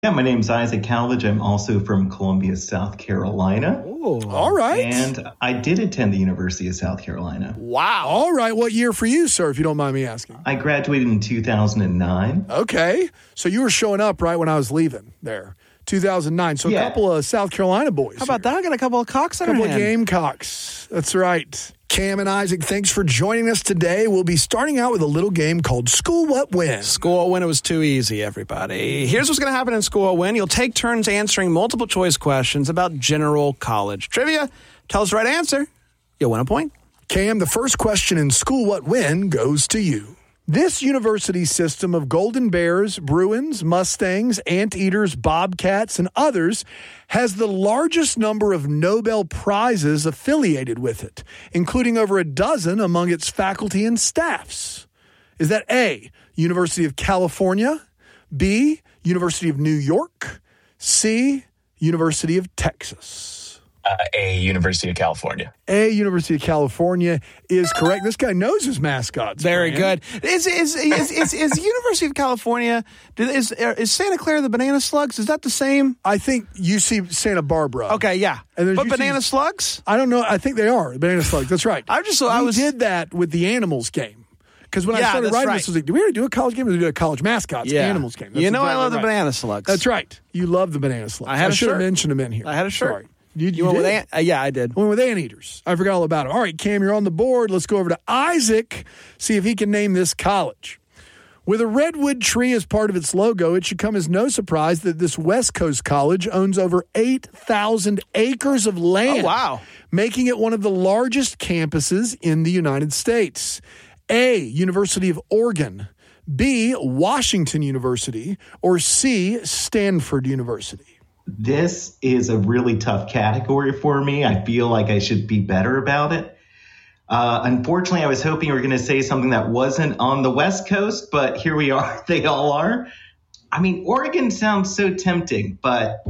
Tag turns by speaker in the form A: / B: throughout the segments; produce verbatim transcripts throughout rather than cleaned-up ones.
A: Yeah, my name's Isaac Calvage. I'm also from Columbia, South Carolina.
B: Oh, all right.
A: And I did attend the University of South Carolina.
B: Wow. All right. What year for you, sir, if you don't mind me asking?
A: I graduated in two thousand nine.
B: Okay. So you were showing up right when I was leaving there. two thousand nine. So
A: yeah.
B: a couple of South Carolina boys.
C: How about
B: here.
C: that? I got a couple of cocks
B: A
C: in
B: couple
C: our
B: of
C: hand.
B: Gamecocks. That's right. Cam and Isaac, thanks for joining us today. We'll be starting out with a little game called School What When.
C: School What When. It was too easy, everybody. Here's what's going to happen in School What When. You'll take turns answering multiple choice questions about general college trivia. Tell us the right answer. You'll win a point.
B: Cam, the first question in School What When goes to you. This university system of Golden Bears, Bruins, Mustangs, Anteaters, Bobcats, and others has the largest number of Nobel Prizes affiliated with it, including over a dozen among its faculty and staffs. Is that A, University of California, B, University of New York, C, University of Texas?
D: Uh, A, University of California.
B: A, University of California is correct. This guy knows his mascots.
C: Very
B: Brian.
C: good. Is is is is, is University of California? Is is Santa Clara the Banana Slugs? Is that the same?
B: I think U C Santa Barbara.
C: Okay, yeah.
B: And there's
C: but
B: U C
C: Banana Slugs?
B: I don't know. I think they are Banana Slugs. That's right.
C: I just
B: we
C: I was
B: did that with the animals game. Because when
C: Yeah,
B: I started
C: that's
B: writing
C: right.
B: this, I was like, do we already do a college game or do we do a college mascots
C: Yeah.
B: animals game? That's
C: You know I
B: exactly
C: love the
B: right.
C: Banana Slugs.
B: That's right. You love the Banana Slugs.
C: I had a
B: should have
C: shirt.
B: mentioned them in here.
C: I had a shirt.
B: Sorry. You,
C: You,
B: you
C: went
B: did?
C: with ant? Uh, yeah, I did.
B: I went with Anteaters. I forgot all about it. All right, Cam, you're on the board. Let's go over to Isaac, see if he can name this college. With a redwood tree as part of its logo, it should come as no surprise that this West Coast college owns over eight thousand acres of land.
C: Oh, wow.
B: Making it one of the largest campuses in the United States. A, University of Oregon. B, Washington University. Or C, Stanford University.
A: This is a really tough category for me. I feel like I should be better about it. Uh, unfortunately, I was hoping you were going to say something that wasn't on the West Coast, but here we are. They all are. I mean, Oregon sounds so tempting, but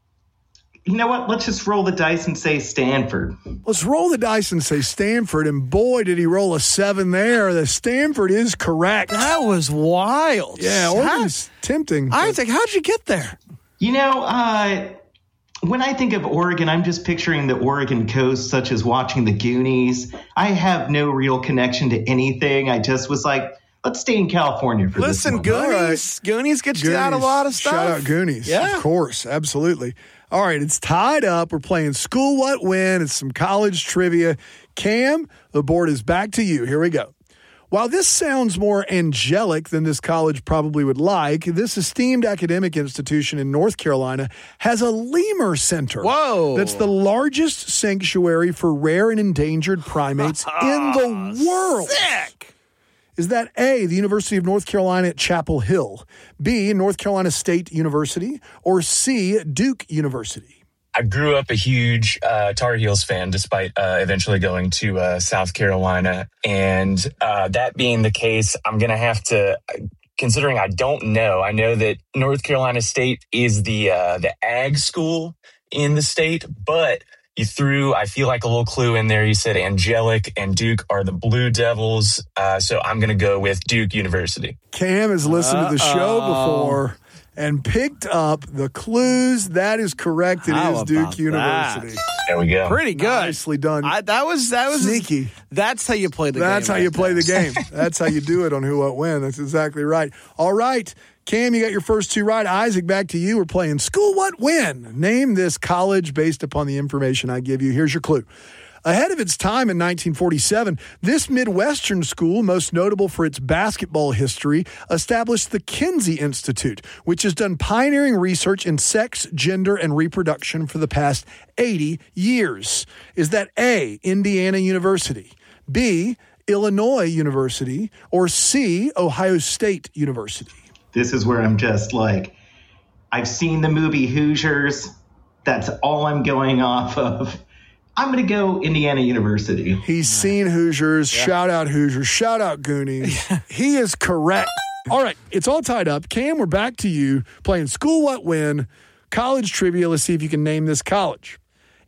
A: you know what? Let's just roll the dice and say Stanford.
B: Let's roll the dice and say Stanford, and boy, did he roll a seven there. The Stanford is correct.
C: That was wild.
B: Yeah, Oregon's tempting. but-
C: Isaac, how'd you get there?
A: You know, uh, when I think of Oregon, I'm just picturing the Oregon coast, such as watching the Goonies. I have no real connection to anything. I just was like, let's stay in California for
C: Listen,
A: this one.
C: Goonies. Goonies gets you out a
B: Goonies.
C: lot of stuff.
B: Shout out Goonies.
C: Yeah.
B: Of course. Absolutely. All right. It's tied up. We're playing School What When. It's some college trivia. Cam, the board is back to you. Here we go. While this sounds more angelic than this college probably would like, this esteemed academic institution in North Carolina has a lemur center.
C: Whoa.
B: That's the largest sanctuary for rare and endangered primates in the world.
C: Sick.
B: Is that A, the University of North Carolina at Chapel Hill, B, North Carolina State University, or C, Duke University?
D: I grew up a huge uh, Tar Heels fan, despite uh, eventually going to uh, South Carolina. And uh, that being the case, I'm going to have to, considering I don't know, I know that North Carolina State is the uh, the ag school in the state, but you threw, I feel like, a little clue in there. You said Angelic and Duke are the Blue Devils. Uh, so I'm going to go with Duke University.
B: Cam has listened
C: Uh-oh.
B: to the show before and picked up the clues. That is correct. It
C: How
B: is Duke
C: about
B: University.
C: that?
D: There we go.
C: Pretty good.
B: Nicely done.
C: I, that was that was
B: Sneaky.
C: That's how you play the game.
B: That's how
C: right
B: you play
C: there.
B: the game. That's how you do it on Who What When. That's exactly right. All right. Cam, you got your first two right. Isaac, back to you. We're playing School What When. Name this college based upon the information I give you. Here's your clue. Ahead of its time in nineteen forty-seven, this Midwestern school, most notable for its basketball history, established the Kinsey Institute, which has done pioneering research in sex, gender, and reproduction for the past eighty years. Is that A, Indiana University, B, Illinois University, or C, Ohio State University?
A: This is where I'm just like, I've seen the movie Hoosiers. That's all I'm going off of. I'm going to go Indiana University.
B: He's seen Hoosiers. Yeah. Shout out Hoosiers. Shout out Goonies. He is correct. All right, it's all tied up. Cam, we're back to you playing School What When, college trivia. Let's see if you can name this college.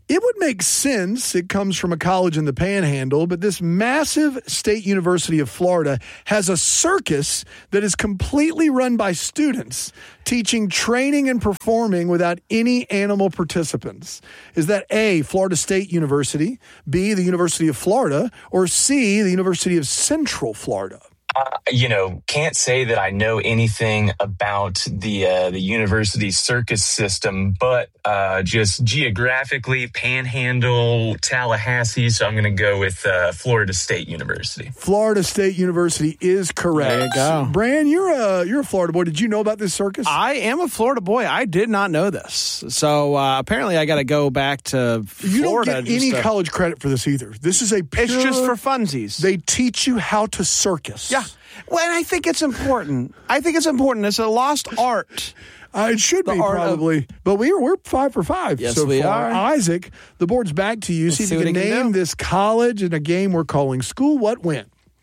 B: It would make sense. It comes from a college in the Panhandle, but this massive state university of Florida has a circus that is completely run by students, teaching training and performing without any animal participants. Is that A, Florida State University, B, the University of Florida, or C, the University of Central Florida?
D: Uh, you know, can't say that I know anything about the uh, the university circus system, but uh, just geographically, Panhandle, Tallahassee. So I'm going to go with uh, Florida State University.
B: Florida State University is correct.
C: There you go.
B: Bran, you're a you're a Florida boy. Did you know about this circus?
C: I am a Florida boy. I did not know this. So uh, apparently I got to go back to Florida.
B: You don't get any
C: to,
B: college credit for this either. This is a pure,
C: It's just for funsies.
B: They teach you how to circus.
C: Yeah. Well, and I think it's important. I think it's important. It's a lost art.
B: Uh, it should
C: The
B: be
C: art of-
B: probably, but we are, we're five for five
C: Yes,
B: so
C: we
B: far.
C: are.
B: Isaac, the board's back to you.
C: Let's
B: see if
C: see
B: you
C: what
B: can
C: he can
B: name
C: do.
B: this college in a game we're calling School What When.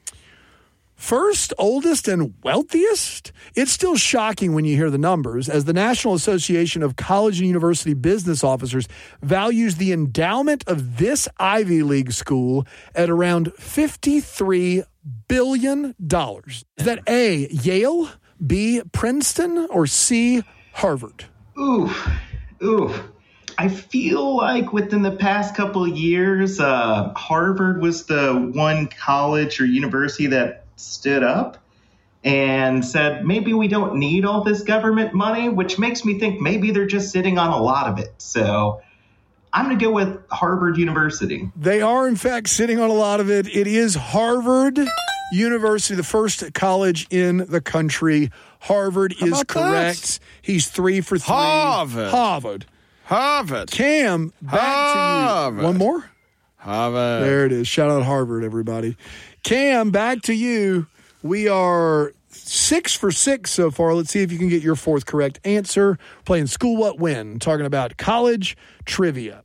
B: First, oldest, and wealthiest? It's still shocking when you hear the numbers, as the National Association of College and University Business Officers values the endowment of this Ivy League school at around fifty-three billion dollars. Is that A, Yale, B, Princeton, or C, Harvard?
A: Oof, oof. I feel like within the past couple of years, uh, Harvard was the one college or university that stood up and said, maybe we don't need all this government money, which makes me think maybe they're just sitting on a lot of it. So I'm going to go with Harvard University.
B: They are, in fact, sitting on a lot of it. It is Harvard University, the first college in the country. Harvard is
C: about
B: correct.
C: that?
B: He's three for three.
C: Harvard.
B: Harvard.
C: Harvard.
B: Cam, back
C: Harvard.
B: to you. One more?
C: Harvard.
B: There it is. Shout out Harvard, everybody. Cam, back to you. We are six for six so far. Let's see if you can get your fourth correct answer. Playing School What When, talking about college trivia.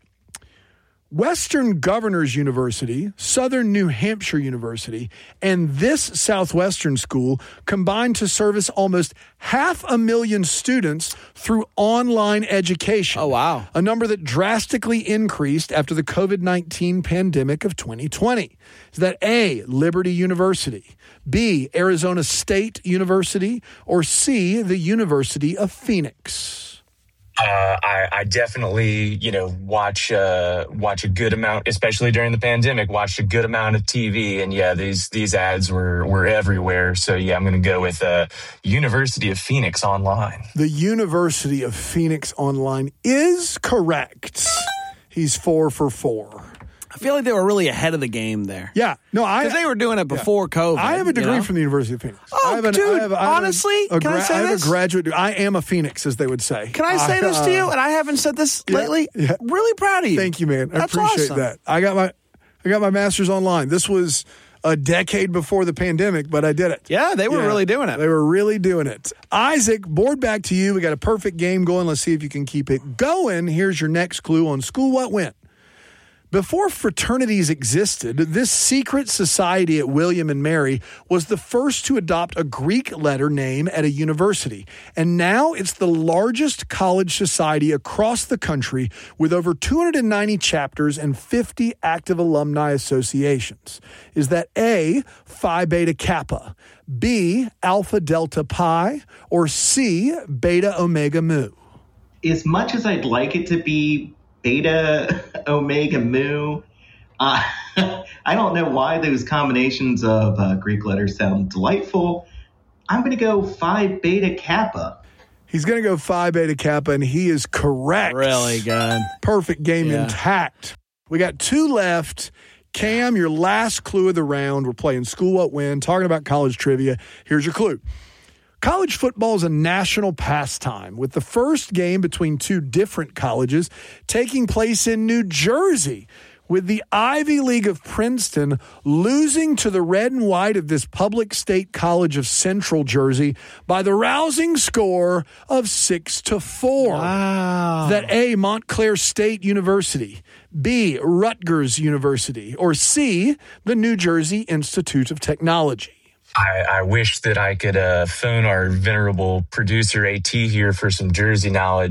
B: Western Governors University, Southern New Hampshire University, and this Southwestern school combined to service almost half a million students through online education.
C: Oh, wow.
B: A number that drastically increased after the COVID nineteen pandemic of twenty twenty. Is that A, Liberty University, B, Arizona State University, or C, the University of Phoenix?
D: Uh, I, I definitely, you know, watch uh, watch a good amount, especially during the pandemic. Watched a good amount of T V, and yeah, these these ads were were everywhere. So yeah, I'm going to go with uh, University of Phoenix Online.
B: The University of Phoenix Online is correct. He's four for four.
C: I feel like they were really ahead of the game there.
B: Yeah, no, I
C: Because they were doing it before COVID.
B: I have a degree
C: you know?
B: from the University of Phoenix.
C: Oh,
B: I have an,
C: dude,
B: I have, I have
C: honestly,
B: a, a
C: can I say
B: I have
C: this?
B: a graduate. I am a Phoenix, as they would say.
C: Can I say this
B: uh,
C: to you? And I haven't said this
B: yeah,
C: lately.
B: yeah.
C: Really proud of you.
B: Thank you, man. I
C: That's
B: appreciate
C: awesome.
B: that. I got my, I got my master's online. This was a decade before the pandemic, but I did it.
C: Yeah, they were
B: Yeah,
C: really doing it.
B: They were really doing it. Isaac, board back to you. We got a perfect game going. Let's see if you can keep it going. Here's your next clue on School What When. Before fraternities existed, this secret society at William and Mary was the first to adopt a Greek letter name at a university. And now it's the largest college society across the country with over two hundred ninety chapters and fifty active alumni associations. Is that A, Phi Beta Kappa, B, Alpha Delta Pi, or C, Beta Omega Mu?
A: As much as I'd like it to be Beta Omega Mu, uh, I don't know why those combinations of uh, Greek letters sound delightful. I'm going to go Phi Beta Kappa.
B: He's going to go Phi Beta Kappa, and he is correct.
C: Really good.
B: Perfect game
C: Yeah.
B: intact. We got two left. Cam, your last clue of the round. We're playing School What When, talking about college trivia. Here's your clue. College football is a national pastime, with the first game between two different colleges taking place in New Jersey, with the Ivy League of Princeton losing to the red and white of this public state college of Central Jersey by the rousing score of six to four.
C: Wow.
B: That A, Montclair State University, B, Rutgers University, or C, the New Jersey Institute of Technology.
D: I, I wish that I could uh, phone our venerable producer AT here for some Jersey knowledge.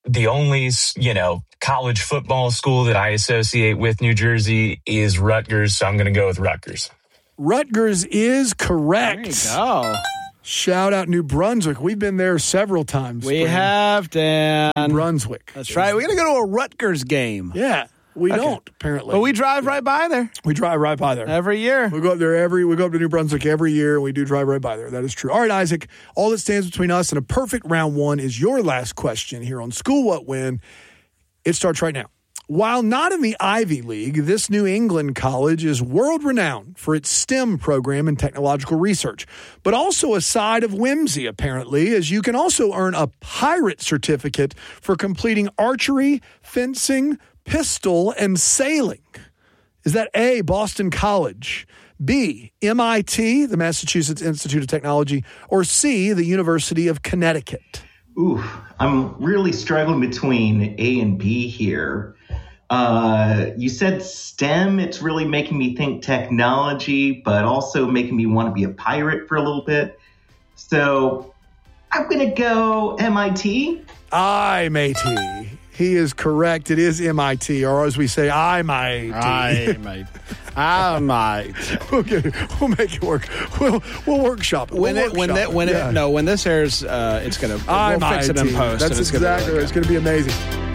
D: the only, you know, college football school that I associate with New Jersey is Rutgers, so I'm going to go with Rutgers.
B: Rutgers is correct.
C: There you go.
B: Shout out New Brunswick. We've been there several times.
C: We have, Dan.
B: New Brunswick.
C: That's right. We're going to go to a Rutgers game.
B: Yeah. We
C: Okay.
B: don't, apparently.
C: But we drive right by there
B: We drive right by there.
C: every year.
B: We go up there every, we go up to New Brunswick every year, and we do drive right by there. That is true. All right, Isaac, all that stands between us and a perfect round one is your last question here on School What When. It starts right now. While not in the Ivy League, this New England college is world-renowned for its STEM program and technological research, but also a side of whimsy, apparently, as you can also earn a pirate certificate for completing archery, fencing, pistol, and sailing. Is that A, Boston College, B, M I T, the Massachusetts Institute of Technology, or C, the University of Connecticut?
A: Ooh, I'm really struggling between A and B here. Uh, you said STEM. It's really making me think technology, but also making me want to be a pirate for a little bit. So I'm going to go M I T.
B: I M I T. He is correct. It is M I T, or as we say, I might.
C: I might. I might.
B: We'll, get it. We'll make it work. We'll we'll workshop it.
C: When
B: we'll
C: it when
B: workshop
C: it when
B: yeah.
C: it no when this airs, uh, it's gonna
B: I
C: we'll fix it in
B: M I T.
C: post.
B: That's
C: and it's
B: exactly
C: gonna be
B: right.
C: really
B: It's going to be amazing.